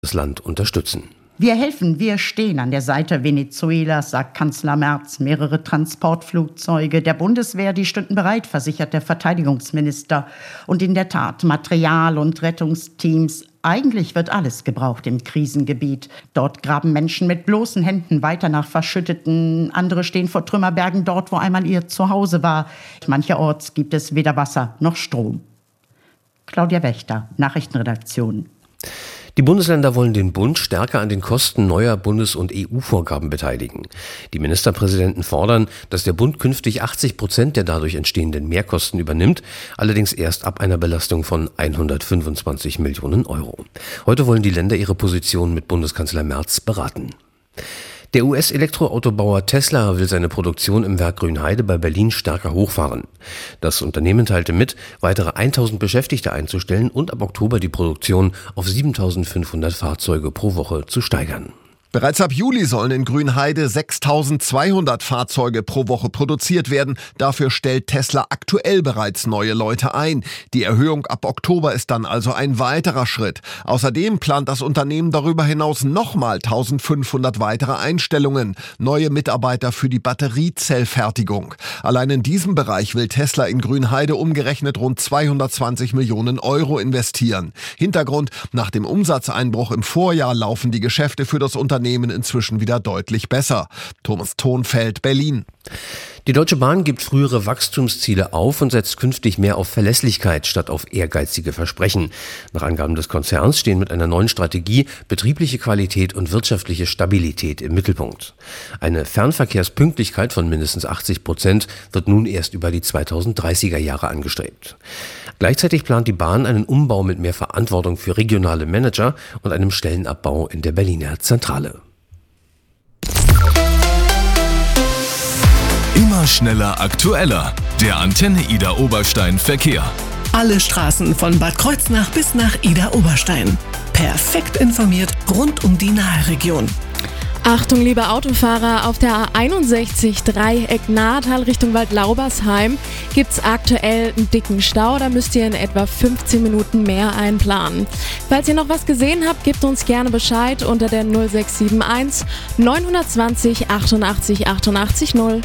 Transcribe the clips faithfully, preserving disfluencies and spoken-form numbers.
das Land unterstützen. Wir helfen, wir stehen an der Seite Venezuelas, sagt Kanzler Merz. Mehrere Transportflugzeuge der Bundeswehr, die stünden bereit, versichert der Verteidigungsminister. Und in der Tat, Material und Rettungsteams. Eigentlich wird alles gebraucht im Krisengebiet. Dort graben Menschen mit bloßen Händen weiter nach Verschütteten. Andere stehen vor Trümmerbergen dort, wo einmal ihr Zuhause war. Mancherorts gibt es weder Wasser noch Strom. Claudia Wächter, Nachrichtenredaktion. Die Bundesländer wollen den Bund stärker an den Kosten neuer Bundes- und E U-Vorgaben beteiligen. Die Ministerpräsidenten fordern, dass der Bund künftig achtzig Prozent der dadurch entstehenden Mehrkosten übernimmt, allerdings erst ab einer Belastung von hundertfünfundzwanzig Millionen Euro. Heute wollen die Länder ihre Position mit Bundeskanzler Merz beraten. Der U S-Elektroautobauer Tesla will seine Produktion im Werk Grünheide bei Berlin stärker hochfahren. Das Unternehmen teilte mit, weitere eintausend Beschäftigte einzustellen und ab Oktober die Produktion auf siebentausendfünfhundert Fahrzeuge pro Woche zu steigern. Bereits ab Juli sollen in Grünheide sechstausendzweihundert Fahrzeuge pro Woche produziert werden. Dafür stellt Tesla aktuell bereits neue Leute ein. Die Erhöhung ab Oktober ist dann also ein weiterer Schritt. Außerdem plant das Unternehmen darüber hinaus nochmal eintausendfünfhundert weitere Einstellungen. Neue Mitarbeiter für die Batteriezellfertigung. Allein in diesem Bereich will Tesla in Grünheide umgerechnet rund zweihundertzwanzig Millionen Euro investieren. Hintergrund: Nach dem Umsatzeinbruch im Vorjahr laufen die Geschäfte für das Unternehmen inzwischen wieder deutlich besser. Thomas Thonfeld, Berlin. Die Deutsche Bahn gibt frühere Wachstumsziele auf und setzt künftig mehr auf Verlässlichkeit statt auf ehrgeizige Versprechen. Nach Angaben des Konzerns stehen mit einer neuen Strategie betriebliche Qualität und wirtschaftliche Stabilität im Mittelpunkt. Eine Fernverkehrspünktlichkeit von mindestens achtzig Prozent wird nun erst über die zweitausenddreißiger Jahre angestrebt. Gleichzeitig plant die Bahn einen Umbau mit mehr Verantwortung für regionale Manager und einem Stellenabbau in der Berliner Zentrale. Immer schneller, aktueller. Der Antenne Ida Oberstein Verkehr. Alle Straßen von Bad Kreuznach bis nach Ida Oberstein. Perfekt informiert rund um die Naheregion. Achtung, liebe Autofahrer, auf der A einundsechzig Dreieck Nahetal Richtung Waldlaubersheim gibt's aktuell einen dicken Stau. Da müsst ihr in etwa fünfzehn Minuten mehr einplanen. Falls ihr noch was gesehen habt, gebt uns gerne Bescheid unter der null sechs sieben eins neun zwei null achtundachtzig achtundachtzig null.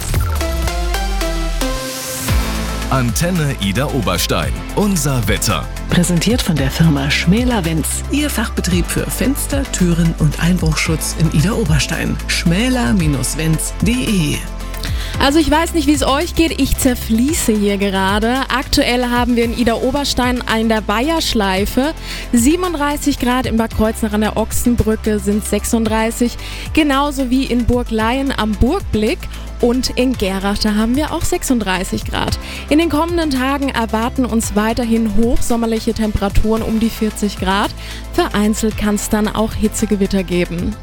Antenne Ida Oberstein. Unser Wetter. Präsentiert von der Firma Schmäler-Wenz. Ihr Fachbetrieb für Fenster, Türen und Einbruchschutz in Ida Oberstein. schmäler Bindestrich wenz punkt de. Also ich weiß nicht, wie es euch geht, ich zerfließe hier gerade. Aktuell haben wir in Ida Oberstein an der Weiherschleife siebenunddreißig Grad, in Bad Kreuznach an der Ochsenbrücke sind sechsunddreißig, genauso wie in Burgleien am Burgblick. Und in Gerach, da haben wir auch sechsunddreißig Grad. In den kommenden Tagen erwarten uns weiterhin hochsommerliche Temperaturen um die vierzig Grad. Vereinzelt kann es dann auch Hitzegewitter geben.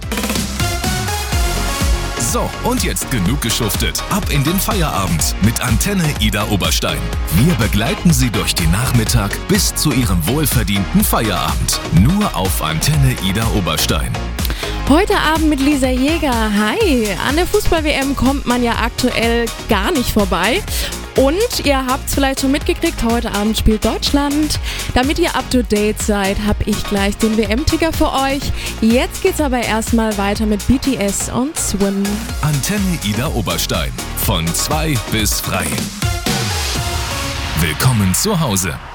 So, und jetzt genug geschuftet. Ab in den Feierabend mit Antenne Ida Oberstein. Wir begleiten Sie durch den Nachmittag bis zu Ihrem wohlverdienten Feierabend. Nur auf Antenne Ida Oberstein. Heute Abend mit Lisa Jäger. Hi! An der Fußball-W M kommt man ja aktuell gar nicht vorbei. Und ihr habt es vielleicht schon mitgekriegt, heute Abend spielt Deutschland. Damit ihr up to date seid, habe ich gleich den W M-Ticker für euch. Jetzt geht's aber erstmal weiter mit B T S und Swim. Antenne Ida Oberstein. Von zwei bis frei. Willkommen zu Hause.